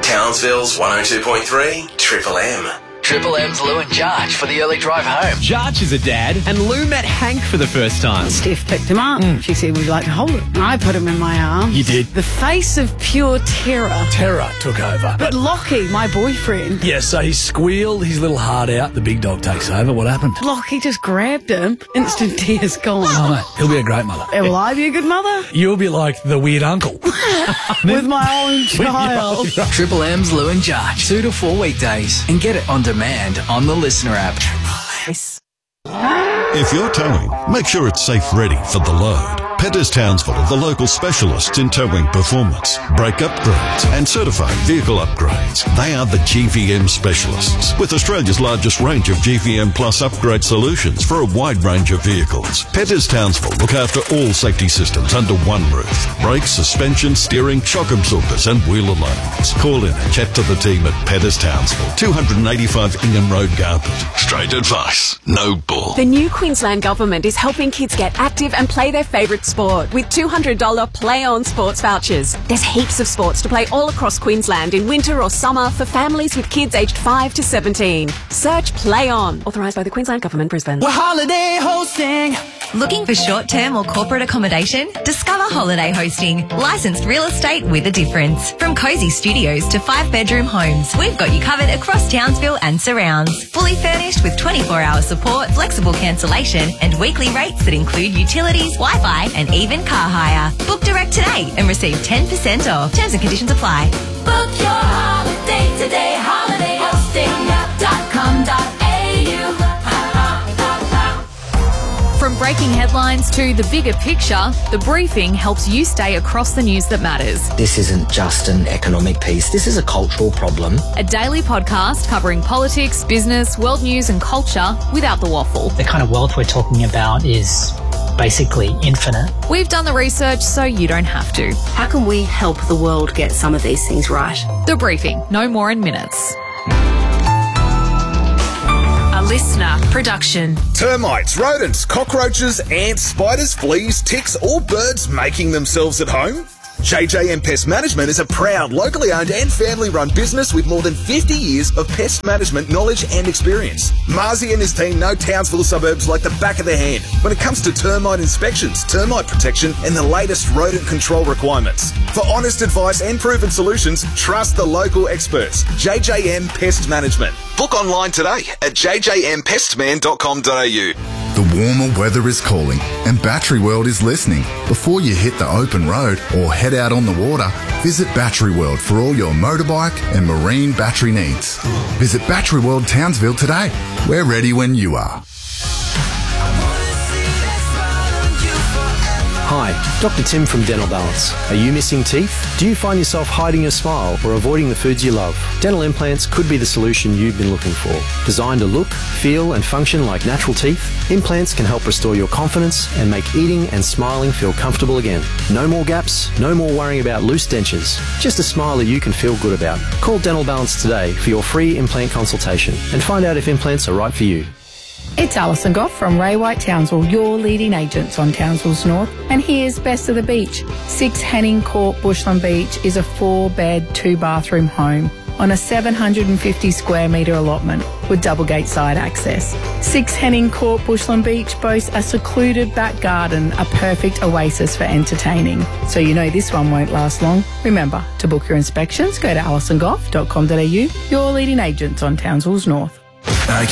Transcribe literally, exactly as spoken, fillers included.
Townsville's one oh two point three Triple M. Triple M's Lou and Jarch for the early drive home. Jarch is a dad, and Lou met Hank for the first time. Steph picked him up. Mm. She said, would you like to hold it? And I put him in my arms. You did? The face of pure terror. Terror took over. But Lockie, my boyfriend. Yeah, so he squealed his little heart out. The big dog takes over. What happened? Lockie just grabbed him. Instant tears gone. Oh, mate, he'll be a great mother. Will I be a good mother? You'll be like the weird uncle. With my own child. Triple M's Lou and Jarch. Two to four weekdays. And get it on demand on the Listener app. If you're towing, make sure it's safe ready for the load. Petters Townsville are the local specialists in towing performance, brake upgrades and certified vehicle upgrades. They are the G V M specialists with Australia's largest range of G V M Plus upgrade solutions for a wide range of vehicles. Petters Townsville look after all safety systems under one roof. Brakes, suspension, steering, shock absorbers and wheel alignments. Call in and chat to the team at Petters Townsville, two eighty-five Ingham Road, Garbutt. Straight advice, no bull. The new Queensland Government is helping kids get active and play their favourite sport with two hundred dollars Play On sports vouchers. There's heaps of sports to play all across Queensland in winter or summer for families with kids aged five to seventeen. Search Play On. Authorised by the Queensland Government, Brisbane. We're holiday hosting. Looking for short-term or corporate accommodation? Discover Holiday Hosting. Licensed real estate with a difference. From cosy studios to five-bedroom homes, we've got you covered across Townsville and surrounds. Fully furnished with twenty-four hour support, flexible cancellation and weekly rates that include utilities, Wi-Fi and even car hire. Book direct today and receive ten percent off. Terms and conditions apply. Book your holiday today. holiday hosting app dot com dot a u. From breaking headlines to the bigger picture, The Briefing helps you stay across the news that matters. This isn't just an economic piece, this is a cultural problem. A daily podcast covering politics, business, world news and culture without the waffle. The kind of wealth we're talking about is basically infinite. We've done the research so you don't have to. How can we help the world get some of these things right? The Briefing, no more in minutes. Listener production. Termites, rodents, cockroaches, ants, spiders, fleas, ticks, or birds making themselves at home? J J M Pest Management is a proud, locally owned and family-run business with more than fifty years of pest management knowledge and experience. Marzi and his team know Townsville suburbs like the back of their hand when it comes to termite inspections, termite protection and the latest rodent control requirements. For honest advice and proven solutions, trust the local experts. J J M Pest Management. Book online today at j j m pestman dot com dot a u. The warmer weather is calling and Battery World is listening. Before you hit the open road or head out on the water, visit Battery World for all your motorbike and marine battery needs. Visit Battery World Townsville today. We're ready when you are. Hi, Doctor Tim from Dental Balance. Are you missing teeth? Do you find yourself hiding your smile or avoiding the foods you love? Dental implants could be the solution you've been looking for. Designed to look, feel and function like natural teeth, implants can help restore your confidence and make eating and smiling feel comfortable again. No more gaps, no more worrying about loose dentures. Just a smile that you can feel good about. Call Dental Balance today for your free implant consultation and find out if implants are right for you. It's Alison Goff from Ray White Townsville, your leading agents on Townsville's North. And here's Best of the Beach. Six Henning Court, Bushland Beach is a four-bed, two-bathroom home on a seven hundred fifty square metre allotment with double gate side access. Six Henning Court, Bushland Beach boasts a secluded back garden, a perfect oasis for entertaining. So you know this one won't last long. Remember, to book your inspections, go to alison goff dot com dot a u, your leading agents on Townsville's North.